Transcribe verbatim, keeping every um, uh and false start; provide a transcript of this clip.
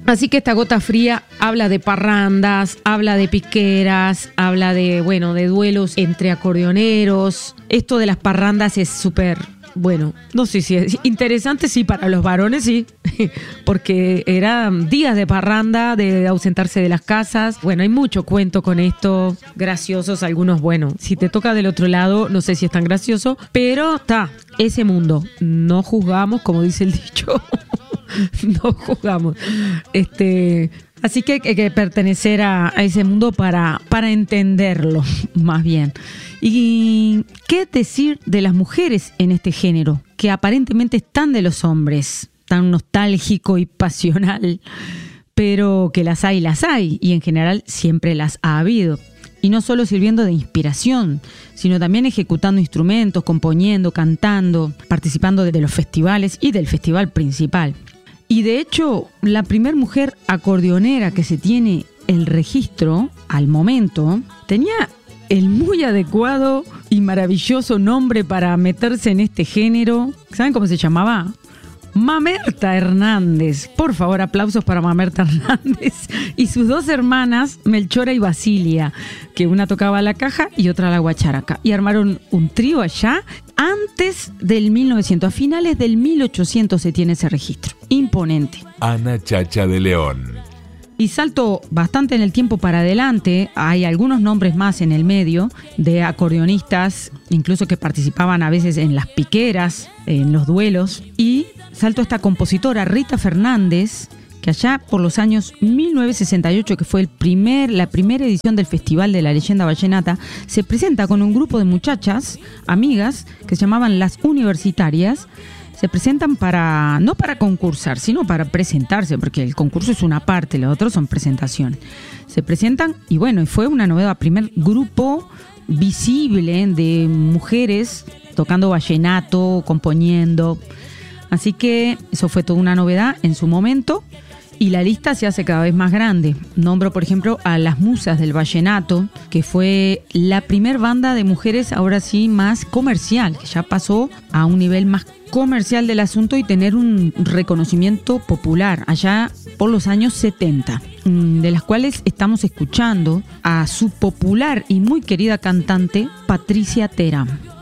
Así que esta gota fría habla de parrandas, habla de piqueras, habla de, bueno, de duelos entre acordeoneros. Esto de las parrandas es súper, bueno, no sé si es interesante, sí, para los varones, sí, porque eran días de parranda, de ausentarse de las casas. Bueno, hay mucho cuento con esto, graciosos, algunos, bueno, si te toca del otro lado, no sé si es tan gracioso, pero está, ese mundo, no juzgamos, como dice el dicho. No jugamos. Este, así que hay que pertenecer a, a ese mundo para, para entenderlo, más bien. ¿Y qué decir de las mujeres en este género? Que aparentemente están de los hombres, tan nostálgico y pasional, pero que las hay, las hay, y en general siempre las ha habido. Y no solo sirviendo de inspiración, sino también ejecutando instrumentos, componiendo, cantando, participando de los festivales y del festival principal. Y de hecho, la primer mujer acordeonera que se tiene el registro al momento tenía el muy adecuado y maravilloso nombre para meterse en este género. ¿Saben cómo se llamaba? Mamerta Hernández. Por favor, aplausos para Mamerta Hernández y sus dos hermanas, Melchora y Basilia, que una tocaba la caja y otra la guacharaca. Y armaron un trío allá antes del mil novecientos. A finales del mil ochocientos se tiene ese registro. Imponente. Ana Chacha de León. Y salto bastante en el tiempo para adelante, hay algunos nombres más en el medio de acordeonistas, incluso que participaban a veces en las piqueras, en los duelos. Y salto a esta compositora, Rita Fernández, que allá por los años mil novecientos sesenta y ocho, que fue el primer, la primera edición del Festival de la Leyenda Vallenata, se presenta con un grupo de muchachas, amigas, que se llamaban Las Universitarias. Se presentan para, no para concursar, sino para presentarse, porque el concurso es una parte, los otros son presentaciones. Se presentan y bueno, y fue una novedad, primer grupo visible de mujeres tocando vallenato, componiendo. Así que eso fue toda una novedad en su momento y la lista se hace cada vez más grande. Nombro, por ejemplo, a las Musas del Vallenato, que fue la primer banda de mujeres ahora sí más comercial, que ya pasó a un nivel más comercial del asunto y tener un reconocimiento popular allá por los años setenta, de las cuales estamos escuchando a su popular y muy querida cantante Patricia Terán.